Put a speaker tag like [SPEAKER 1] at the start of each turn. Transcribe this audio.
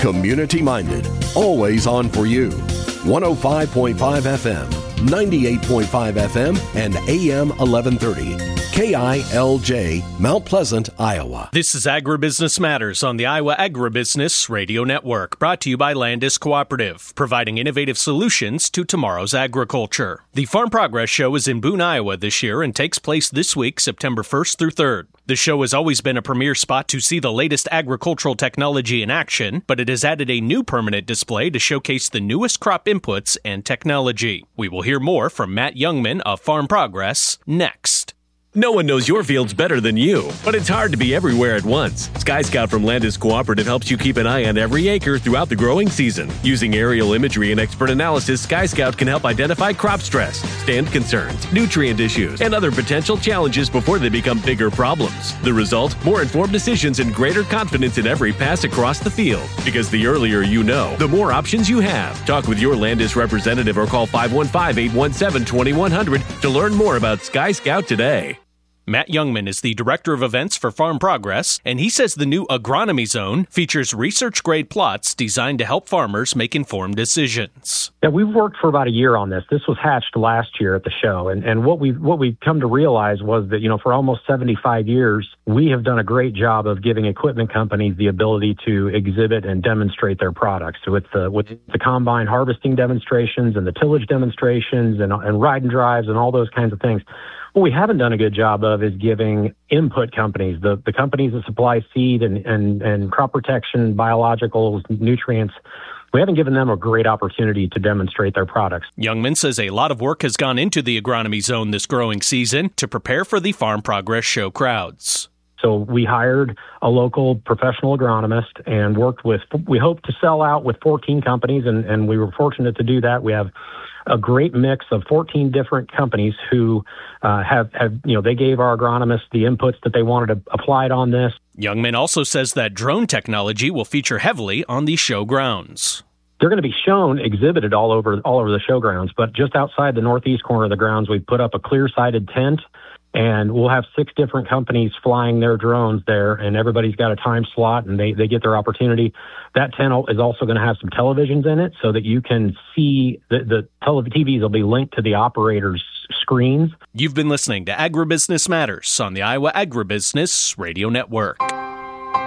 [SPEAKER 1] Community-minded, always on for you. 105.5 FM, 98.5 FM, and AM 1130. KILJ, Mount Pleasant, Iowa.
[SPEAKER 2] This is Agribusiness Matters on the Iowa Agribusiness Radio Network, brought to you by Landis Cooperative, providing innovative solutions to tomorrow's agriculture. The Farm Progress Show is in Boone, Iowa this year and takes place this week, September 1st through 3rd. The show has always been a premier spot to see the latest agricultural technology in action, but it has added a new permanent display to showcase the newest crop inputs and technology. We will hear more from Matt Youngman of Farm Progress next.
[SPEAKER 3] No one knows your fields better than you, but it's hard to be everywhere at once. Sky Scout from Landis Cooperative helps you keep an eye on every acre throughout the growing season. Using aerial imagery and expert analysis, Sky Scout can help identify crop stress, stand concerns, nutrient issues, and other potential challenges before they become bigger problems. The result? More informed decisions and greater confidence in every pass across the field. Because the earlier you know, the more options you have. Talk with your Landis representative or call 515-817-2100 to learn more about Sky Scout today.
[SPEAKER 2] Matt Youngman is the Director of Events for Farm Progress, and he says the new Agronomy Zone features research-grade plots designed to help farmers make informed decisions.
[SPEAKER 4] Yeah, we've worked for about a year on this. This was hatched last year at the show, and what we've come to realize was that, for almost 75 years, we have done a great job of giving equipment companies the ability to exhibit and demonstrate their products. So with the combine harvesting demonstrations and the tillage demonstrations and ride and drives and all those kinds of things. What we haven't done a good job of is giving input companies, the companies that supply seed and crop protection, biologicals, nutrients, we haven't given them a great opportunity to demonstrate their products.
[SPEAKER 2] Youngman says a lot of work has gone into the Agronomy Zone this growing season to prepare for the Farm Progress Show crowds.
[SPEAKER 4] So we hired a local professional agronomist and we hope to sell out with 14 companies, and we were fortunate to do that. We have a great mix of 14 different companies who they gave our agronomists the inputs that they wanted to apply it on this.
[SPEAKER 2] Youngman also says that drone technology will feature heavily on the show grounds.
[SPEAKER 4] They're going to be exhibited all over the show grounds, but just outside the northeast corner of the grounds, we've put up a clear-sided tent, and we'll have 6 different companies flying their drones there, and everybody's got a time slot, and they get their opportunity. That tent is also going to have some televisions in it so that you can see the TVs will be linked to the operators' screens.
[SPEAKER 2] You've been listening to Agribusiness Matters on the Iowa Agribusiness Radio Network.